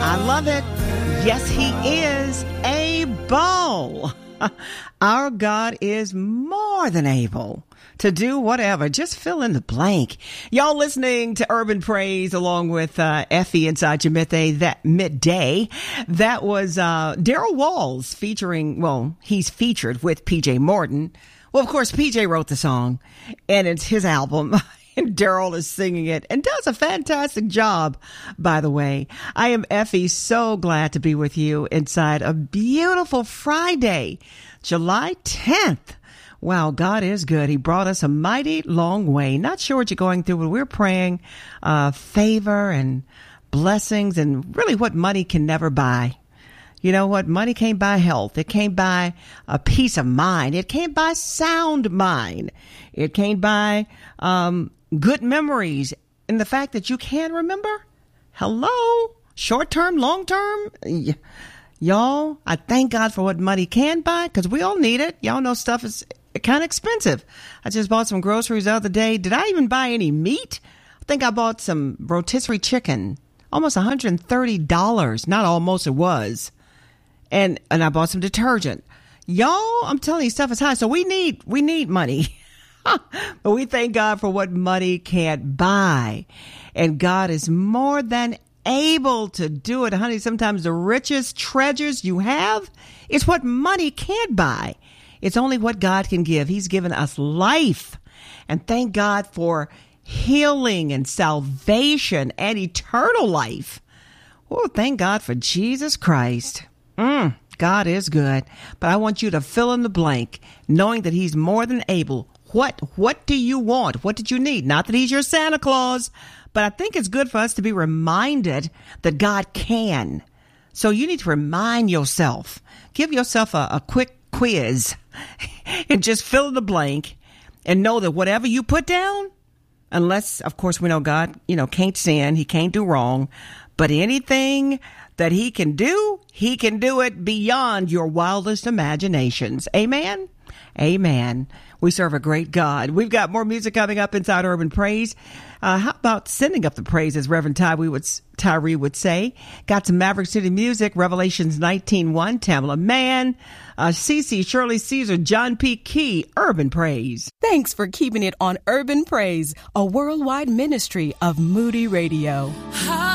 I love it. Yes, he is able. Our God is more than able to do whatever. Just fill in the blank. Y'all listening to Urban Praise along with Effie inside your midday. That was Daryl Walls featuring, well, he's featured with PJ Morton. Well, of course, PJ wrote the song, and it's his album. And Daryl is singing it and does a fantastic job, by the way. I am Effie, so glad to be with you inside a beautiful Friday, July 10th. Wow, God is good. He brought us a mighty long way. Not sure what you're going through, but we're praying favor and blessings and really what money can never buy. You know what? Money can't buy health. It can't buy a peace of mind. It can't buy sound mind. It can't buy good memories. And the fact that you can remember. Hello? Short term, long term? Y'all, I thank God for what money can buy because we all need it. Y'all know stuff is kind of expensive. I just bought some groceries the other day. Did I even buy any meat? I think I bought some rotisserie chicken. Almost $130. Not almost, it was. And I bought some detergent. Y'all, I'm telling you, stuff is high. So we need money. But we thank God for what money can't buy. And God is more than able to do it. Honey, sometimes the richest treasures you have is what money can't buy. It's only what God can give. He's given us life. And thank God for healing and salvation and eternal life. Oh, thank God for Jesus Christ. God is good. But I want you to fill in the blank, knowing that he's more than able. What do you want? What did you need? Not that he's your Santa Claus, but I think it's good for us to be reminded that God can. So you need to remind yourself. Give yourself a quick quiz and just fill in the blank and know that whatever you put down, unless, of course, we know God, can't sin. He can't do wrong. But anything that he can do it beyond your wildest imaginations. Amen? Amen. We serve a great God. We've got more music coming up inside Urban Praise. How about sending up the praise, as Reverend Tyree would say? Got some Maverick City music, Revelations 19:1, Tamala Mann, Cece, Shirley Caesar, John P. Key, Urban Praise. Thanks for keeping it on Urban Praise, a worldwide ministry of Moody Radio.